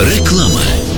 Реклама.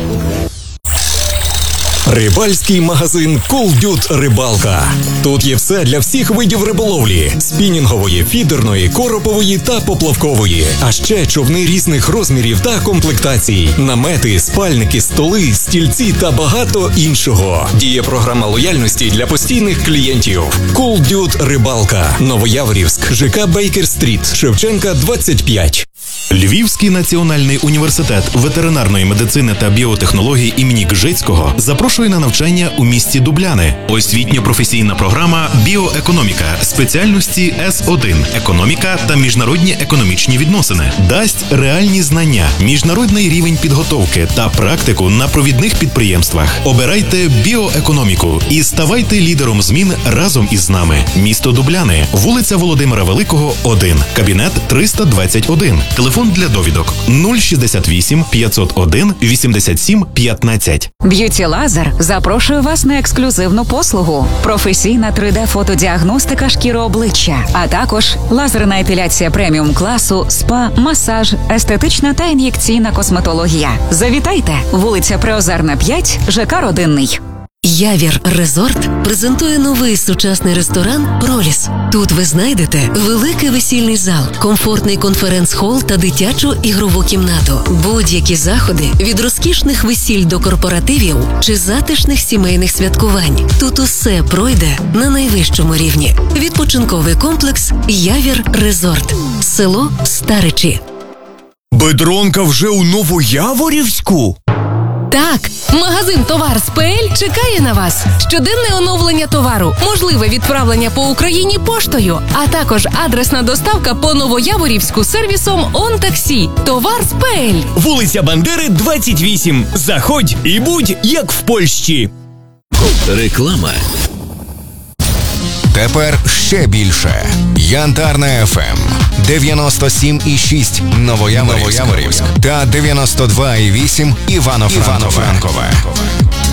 Рибальський магазин Cool Рибалка. Тут є все для всіх видів риболовлі: спінінгової, фідерної, коропової та поплавкової. А ще човни різних розмірів та комплектацій, намети, спальники, столи, стільці та багато іншого. Діє програма лояльності для постійних клієнтів. Cool Рибалка. Новояворівськ, ЖК Бейкер-стріт, Шевченка, 25. Львівський національний університет ветеринарної медицини та біотехнологій імені Гжецького запрошує на навчання у місті Дубляни. Освітньо-професійна програма «Біоекономіка» спеціальності С1 – економіка та міжнародні економічні відносини. Дасть реальні знання, міжнародний рівень підготовки та практику на провідних підприємствах. Обирайте біоекономіку і ставайте лідером змін разом із нами. Місто Дубляни, вулиця Володимира Великого, 1, кабінет 321. Телефон для довідок 068 501 87 15. Б'юті Лазер запрошує вас на ексклюзивну послугу: професійна 3D-фотодіагностика шкіри обличчя, а також лазерна епіляція преміум класу, спа, масаж, естетична та ін'єкційна косметологія. Завітайте, вулиця Приозерна, 5, ЖК Родинний. Явір Резорт презентує новий сучасний ресторан «Проліс». Тут ви знайдете великий весільний зал, комфортний конференц-хол та дитячу ігрову кімнату. Будь-які заходи від розкішних весіль до корпоративів чи затишних сімейних святкувань. Тут усе пройде на найвищому рівні. Відпочинковий комплекс «Явір Резорт». Село Старичі. Бедронка вже у Новояворівську? Так, магазин «Товар з ПЛ» чекає на вас. Щоденне оновлення товару, можливе відправлення по Україні поштою, а також адресна доставка по Новояворівську сервісом «Он-таксі». «Товар з ПЛ». Вулиця Бандери, 28. Заходь і будь як в Польщі. Реклама. Тепер ще більше. Янтарна ФМ 97,6 Новояворівськ та 92,8 Івано-Франкове.